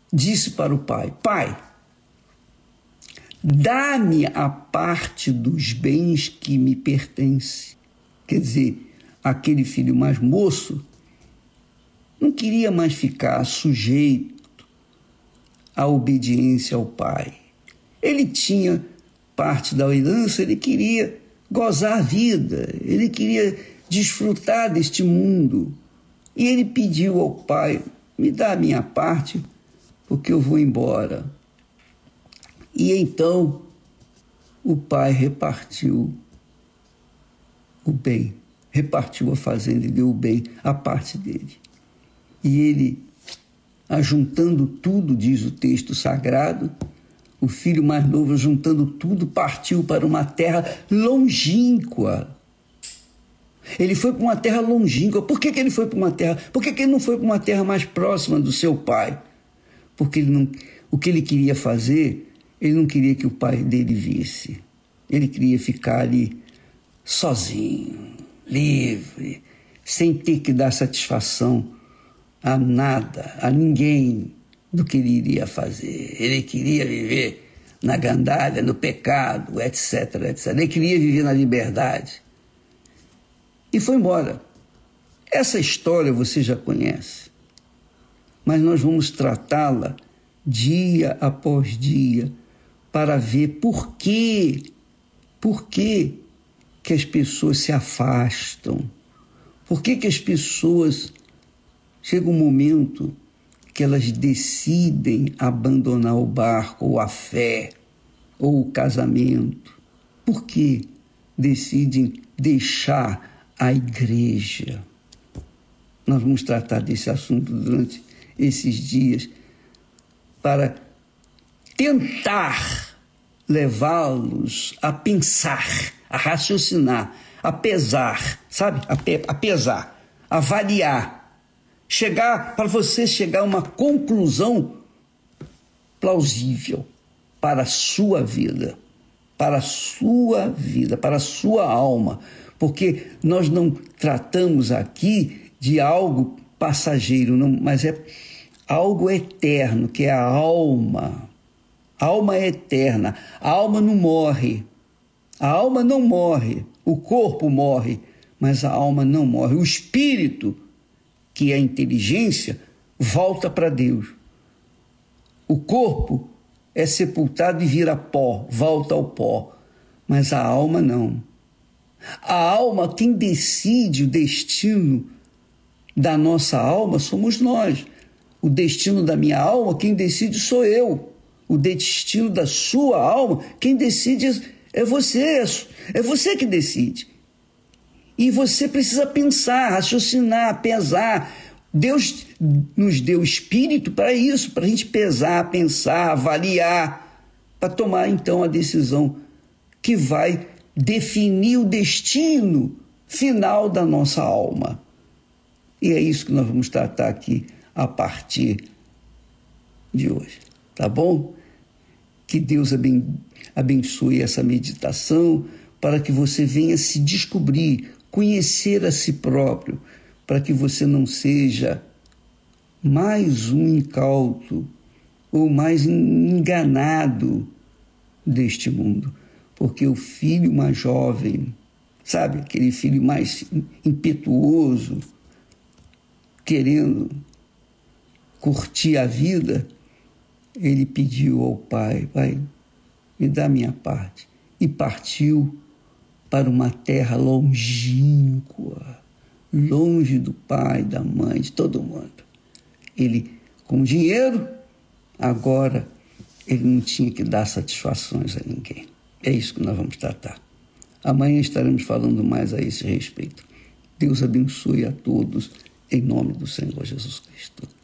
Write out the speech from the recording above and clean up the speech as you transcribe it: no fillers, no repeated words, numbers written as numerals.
disse para o pai: Pai, dá-me a parte dos bens que me pertence. Quer dizer, aquele filho mais moço não queria mais ficar sujeito à obediência ao pai. Ele tinha parte da herança, ele queria gozar a vida, ele queria desfrutar deste mundo. E ele pediu ao pai: me dá a minha parte, porque eu vou embora. E então o pai repartiu o bem, repartiu a fazenda e deu o bem, a parte dele. E ele, ajuntando tudo, diz o texto sagrado, o filho mais novo, juntando tudo, partiu para uma terra longínqua. Ele foi para uma terra longínqua. Por que ele foi para uma terra? Por que ele não foi para uma terra mais próxima do seu pai? Porque o que ele queria fazer, ele não queria que o pai dele visse. Ele queria ficar ali sozinho, livre, sem ter que dar satisfação a nada, a ninguém do que ele iria fazer. Ele queria viver na gandalha, no pecado, etc, etc. Ele queria viver na liberdade. E foi embora. Essa história você já conhece, mas nós vamos tratá-la dia após dia para ver por que as pessoas se afastam, por que as pessoas, chega um momento que elas decidem abandonar o barco, ou a fé, ou o casamento. Por que decidem deixar a igreja? Nós vamos tratar desse assunto durante esses dias para tentar levá-los a pensar, a raciocinar, a pesar, sabe? A pesar, a avaliar, para você chegar a uma conclusão plausível para a sua vida, para a sua alma, porque nós não tratamos aqui de algo passageiro, não, mas é algo eterno, que é a alma. A alma é eterna, a alma não morre. A alma não morre, o corpo morre, mas a alma não morre. O espírito, que é a inteligência, volta para Deus. O corpo é sepultado e vira pó, volta ao pó, mas a alma não. A alma, quem decide o destino da nossa alma somos nós. O destino da minha alma, quem decide sou eu. O destino da sua alma, quem decide é você. É você que decide. E você precisa pensar, raciocinar, pesar. Deus nos deu espírito para isso, para a gente pesar, pensar, avaliar, para tomar então a decisão que vai definir o destino final da nossa alma. E é isso que nós vamos tratar aqui a partir de hoje, tá bom? Que Deus abençoe essa meditação para que você venha se descobrir, conhecer a si próprio, para que você não seja mais um incauto ou mais enganado deste mundo. Porque o filho mais jovem, sabe, aquele filho mais impetuoso, querendo curtir a vida, ele pediu ao pai: Pai, me dá a minha parte. E partiu para uma terra longínqua, longe do pai, da mãe, de todo mundo. Ele, com dinheiro, agora ele não tinha que dar satisfações a ninguém. É isso que nós vamos tratar. Amanhã estaremos falando mais a esse respeito. Deus abençoe a todos, em nome do Senhor Jesus Cristo.